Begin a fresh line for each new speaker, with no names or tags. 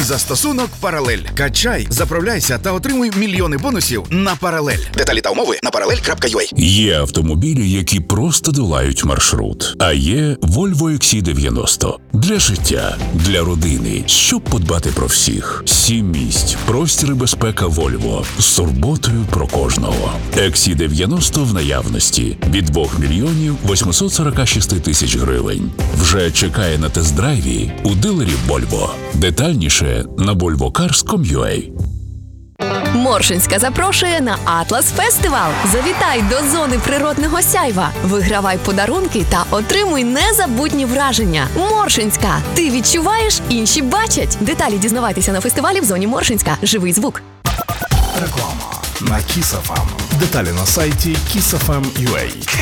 застосунок «Паралель». Качай, заправляйся та отримуй мільйони бонусів на «Паралель». Деталі та умови на parallel.ua.
Є автомобілі, які просто долають маршрут. А є Volvo XC90. Для життя, для родини, щоб подбати про всіх. 7 місць, простір і безпека Volvo. З турботою про кожного. XC90 в наявності. Від 2 мільйонів 846 тисяч гривень. Вже чекає на тест-драйві у дилерів Volvo. Детальніше на volvocars.com.ua.
Моршинська запрошує на Атлас Фестивал. Завітай до зони природного сяйва. Вигравай подарунки та отримуй незабутні враження. Моршинська. Ти відчуваєш, інші бачать. Деталі дізнавайтеся на фестивалі в зоні Моршинська. Живий звук.
Реклама на Kiss FM. Деталі на сайті kissfm.ua.